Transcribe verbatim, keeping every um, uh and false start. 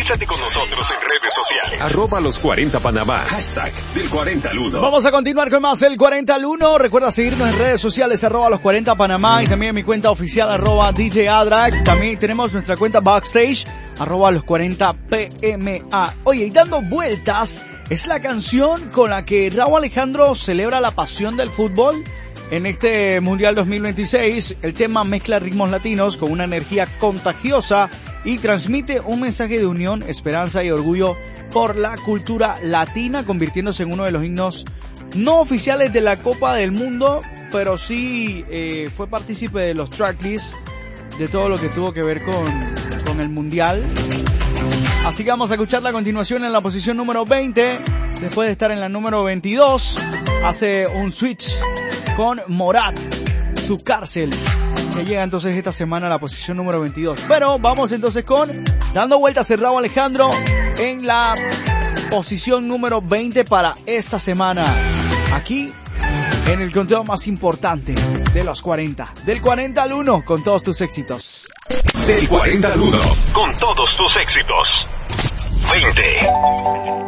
Comunícate con nosotros en redes sociales. Arroba los cuarenta Panamá. Hashtag del cuarenta al uno. Vamos a continuar con más el cuarenta al uno. Recuerda seguirnos en redes sociales, arroba los cuarenta Panamá, y también en mi cuenta oficial, arroba D J Adrag. También tenemos nuestra cuenta backstage, arroba los cuarenta P M A. Oye, y dando vueltas, es la canción con la que Rauw Alejandro celebra la pasión del fútbol. En este Mundial dos mil veintiséis, el tema mezcla ritmos latinos con una energía contagiosa y transmite un mensaje de unión, esperanza y orgullo por la cultura latina, convirtiéndose en uno de los himnos no oficiales de la Copa del Mundo, pero sí eh, fue partícipe de los tracklists, de todo lo que tuvo que ver con, con el Mundial. Así que vamos a escucharla a continuación en la posición número veinte, después de estar en la número veintidós, hace un switch con Morat, Tu Cárcel, que llega entonces esta semana a la posición número veintidós. Pero vamos entonces con Dando Vueltas el Rauw Alejandro en la posición número veinte para esta semana, aquí en el conteo más importante de los cuarenta, del cuarenta al uno, con todos tus éxitos. Del cuarenta al uno, con todos tus éxitos. veinte.